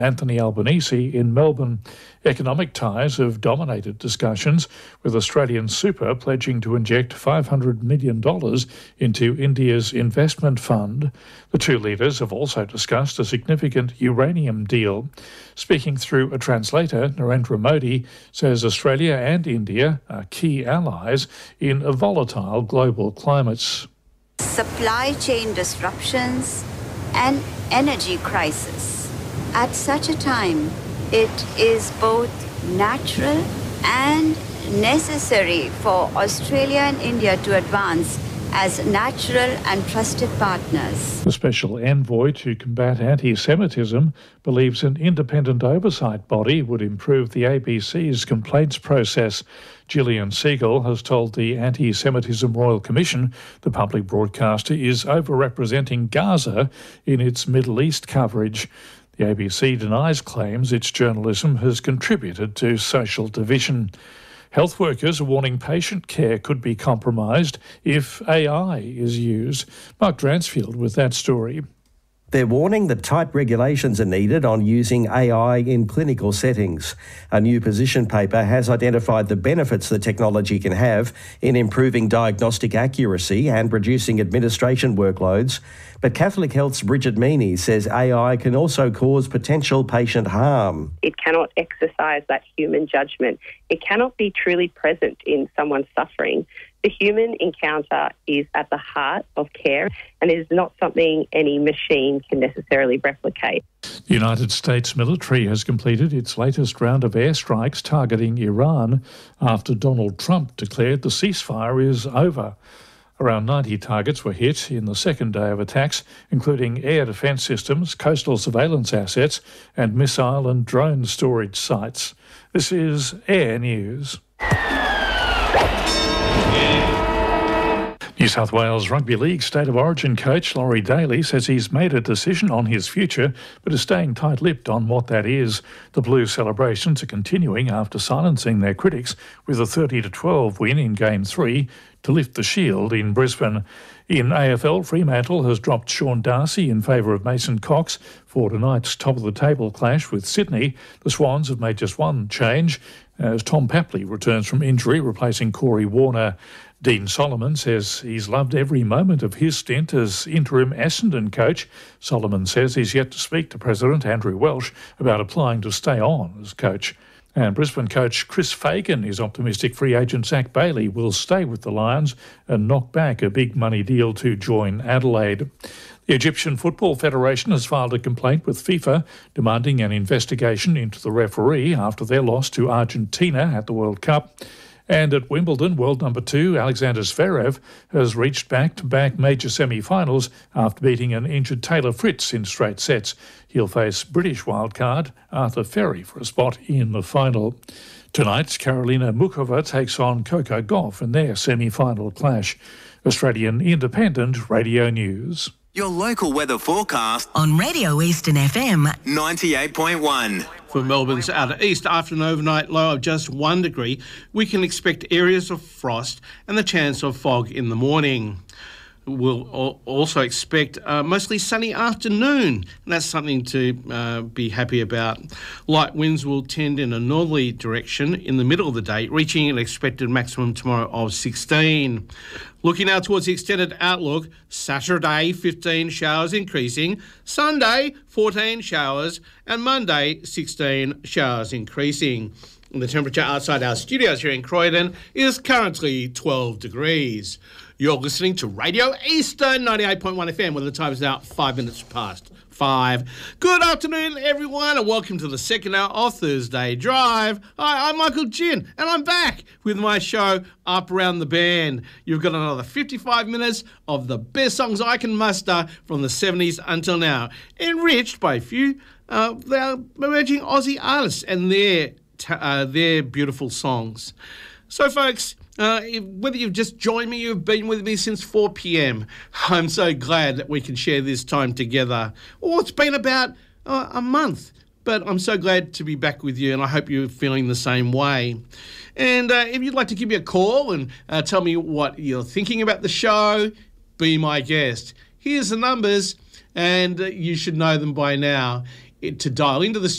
Anthony Albanese in Melbourne. Economic ties have dominated discussions, with Australian Super pledging to inject $500 million into India's investment fund. The two leaders have also discussed a significant uranium deal. Speaking through a translator, Narendra Modi says Australia and India are key allies in a volatile global climate. Supply chain disruptions and energy crisis. At such a time, it is both natural and necessary for Australia and India to advance as natural and trusted partners. The Special Envoy to combat anti-Semitism believes an independent oversight body would improve the ABC's complaints process. Gillian Siegel has told the Anti-Semitism Royal Commission the public broadcaster is overrepresenting Gaza in its Middle East coverage. The ABC denies claims its journalism has contributed to social division. Health workers are warning patient care could be compromised if AI is used. Mark Dransfield with that story. They're warning that tight regulations are needed on using AI in clinical settings. A new position paper has identified the benefits the technology can have in improving diagnostic accuracy and reducing administration workloads. But Catholic Health's Bridget Meany says AI can also cause potential patient harm. It cannot exercise that human judgment. It cannot be truly present in someone's suffering. The human encounter is at the heart of care and is not something any machine can necessarily replicate. The United States military has completed its latest round of airstrikes targeting Iran after Donald Trump declared the ceasefire is over. Around 90 targets were hit in the second day of attacks, including air defence systems, coastal surveillance assets and missile and drone storage sites. This is Air News. New South Wales Rugby League State of Origin coach Laurie Daly says he's made a decision on his future, but is staying tight-lipped on what that is. The Blues celebrations are continuing after silencing their critics with a 30-12 win in Game 3 to lift the shield in Brisbane. In AFL, Fremantle has dropped Sean Darcy in favour of Mason Cox for tonight's top-of-the-table clash with Sydney. The Swans have made just one change as Tom Papley returns from injury, replacing Corey Warner. Dean Solomon says he's loved every moment of his stint as interim Essendon coach. Solomon says he's yet to speak to President Andrew Welsh about applying to stay on as coach. And Brisbane coach Chris Fagan is optimistic free agent Zach Bailey will stay with the Lions and knock back a big money deal to join Adelaide. The Egyptian Football Federation has filed a complaint with FIFA demanding an investigation into the referee after their loss to Argentina at the World Cup. And at Wimbledon, world number 2, Alexander Zverev has reached back-to-back major semi-finals after beating an injured Taylor Fritz in straight sets. He'll face British wildcard Arthur Ferry for a spot in the final. Tonight, Karolina Muchova takes on Coco Gauff in their semi-final clash. Australian Independent Radio News. Your local weather forecast on Radio Eastern FM 98.1. For Melbourne's outer east, after an overnight low of just 1 degree, we can expect areas of frost and the chance of fog in the morning. We'll also expect a mostly sunny afternoon, and that's something to be happy about. Light winds will tend in a northerly direction in the middle of the day, reaching an expected maximum tomorrow of 16. Looking now towards the extended outlook, Saturday, 15 showers increasing, Sunday, 14 showers, and Monday, 16 showers increasing. And the temperature outside our studios here in Croydon is currently 12 degrees. You're listening to Radio Eastern 98.1 FM, where the time is now 5 minutes past 5. Good afternoon, everyone, and welcome to the second hour of Thursday Drive. Hi, I'm Michael Ginn, and I'm back with my show, Up Around the Band. You've got another 55 minutes of the best songs I can muster from the 70s until now, enriched by a few emerging Aussie artists and their beautiful songs. So, folks, whether you've just joined me, you've been with me since 4 p.m, I'm so glad that we can share this time together. It's been about a month, but I'm so glad to be back with you, and I hope you're feeling the same way. And if you'd like to give me a call and tell me what you're thinking about the show, be my guest. Here's the numbers, and you should know them by now. to dial into the